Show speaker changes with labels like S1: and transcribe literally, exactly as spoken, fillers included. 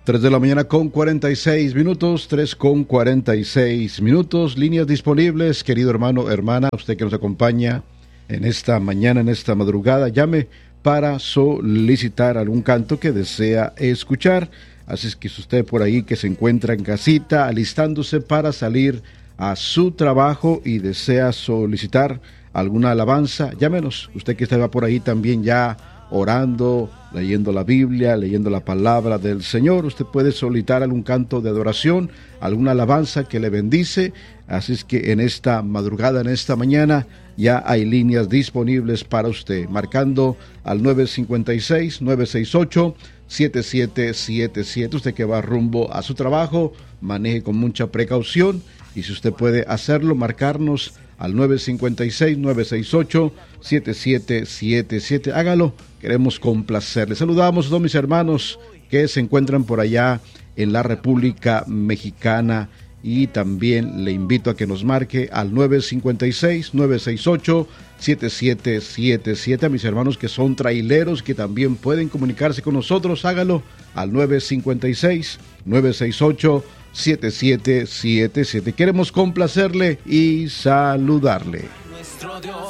S1: tres de la mañana con cuarenta y seis minutos, tres con cuarenta y seis minutos, líneas disponibles, querido hermano, hermana, usted que nos acompaña en esta mañana, en esta madrugada, llame para solicitar algún canto que desea escuchar. Así es que si usted por ahí que se encuentra en casita, alistándose para salir a su trabajo y desea solicitar alguna alabanza, llámenos. Usted que está por ahí también ya orando, leyendo la Biblia, leyendo la palabra del Señor, usted puede solicitar algún canto de adoración, alguna alabanza que le bendice. Así es que en esta madrugada, en esta mañana, ya hay líneas disponibles para usted, marcando al nueve cinco seis, nueve seis ocho, siete siete siete siete. Usted que va rumbo a su trabajo, maneje con mucha precaución, y si usted puede hacerlo, marcarnos al nueve cinco seis, nueve seis ocho, siete siete siete siete. Hágalo, queremos complacerle. Saludamos a todos mis hermanos que se encuentran por allá en la República Mexicana, y también le invito a que nos marque al nueve cinco seis, nueve seis ocho, siete siete siete siete. A mis hermanos que son traileros, que también pueden comunicarse con nosotros, hágalo al nueve cinco seis, nueve seis ocho, siete siete siete siete. Queremos complacerle y saludarle.